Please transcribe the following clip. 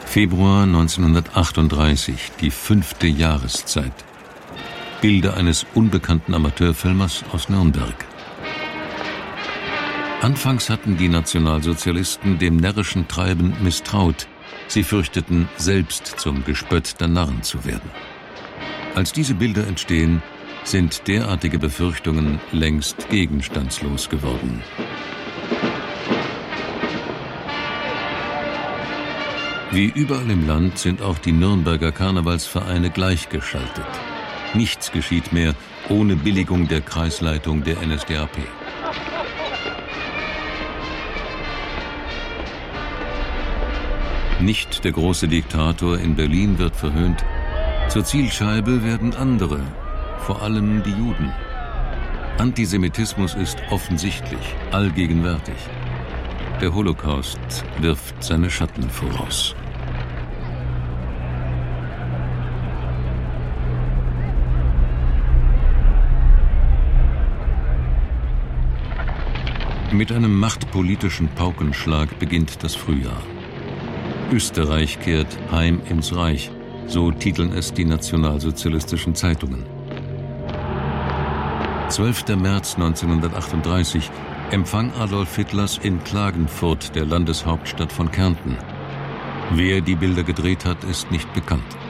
Februar 1938, die 5. Jahreszeit. Bilder eines unbekannten Amateurfilmers aus Nürnberg. Anfangs hatten die Nationalsozialisten dem närrischen Treiben misstraut. Sie fürchteten, selbst zum Gespött der Narren zu werden. Als diese Bilder entstehen, sind derartige Befürchtungen längst gegenstandslos geworden. Wie überall im Land sind auch die Nürnberger Karnevalsvereine gleichgeschaltet. Nichts geschieht mehr ohne Billigung der Kreisleitung der NSDAP. Nicht der große Diktator in Berlin wird verhöhnt. Zur Zielscheibe werden andere, vor allem die Juden. Antisemitismus ist offensichtlich, allgegenwärtig. Der Holocaust wirft seine Schatten voraus. Mit einem machtpolitischen Paukenschlag beginnt das Frühjahr. Österreich kehrt heim ins Reich, so titeln es die nationalsozialistischen Zeitungen. 12. März 1938, Empfang Adolf Hitlers in Klagenfurt, der Landeshauptstadt von Kärnten. Wer die Bilder gedreht hat, ist nicht bekannt.